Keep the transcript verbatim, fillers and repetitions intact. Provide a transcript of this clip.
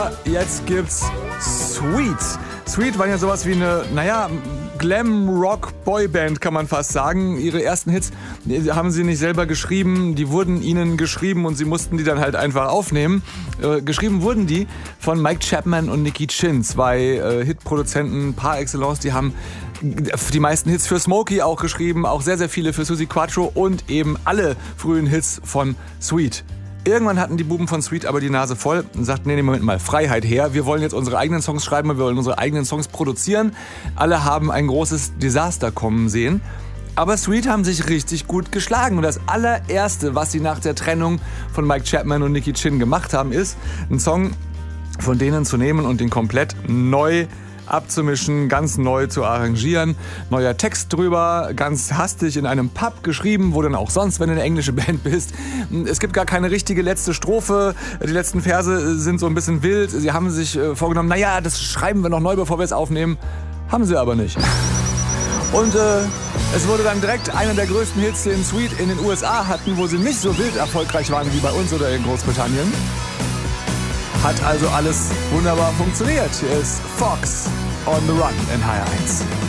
Jetzt gibt's Sweet. Sweet waren ja sowas wie eine, naja, Glam-Rock-Boyband, kann man fast sagen. Ihre ersten Hits die haben sie nicht selber geschrieben, die wurden ihnen geschrieben und sie mussten die dann halt einfach aufnehmen. Äh, geschrieben wurden die von Mike Chapman und Nicky Chinn, zwei äh, Hitproduzenten par excellence. Die haben die meisten Hits für Smokey auch geschrieben, auch sehr, sehr viele für Suzi Quatro und eben alle frühen Hits von Sweet. Irgendwann hatten die Buben von Sweet aber die Nase voll und sagten, nee, nee, Moment mal, Freiheit her. Wir wollen jetzt unsere eigenen Songs schreiben und wir wollen unsere eigenen Songs produzieren. Alle haben ein großes Desaster kommen sehen. Aber Sweet haben sich richtig gut geschlagen. Und das allererste, was sie nach der Trennung von Mike Chapman und Nicky Chinn gemacht haben, ist, einen Song von denen zu nehmen und den komplett neu abzumischen, ganz neu zu arrangieren. Neuer Text drüber, ganz hastig in einem Pub geschrieben, wo dann auch sonst, wenn du eine englische Band bist. Es gibt gar keine richtige letzte Strophe. Die letzten Verse sind so ein bisschen wild. Sie haben sich vorgenommen, naja, das schreiben wir noch neu, bevor wir es aufnehmen. Haben sie aber nicht. Und äh, es wurde dann direkt einer der größten Hits, den Sweet in den U S A hatten, wo sie nicht so wild erfolgreich waren wie bei uns oder in Großbritannien. Hat also alles wunderbar funktioniert. Hier ist Fox on the Run in H R eins.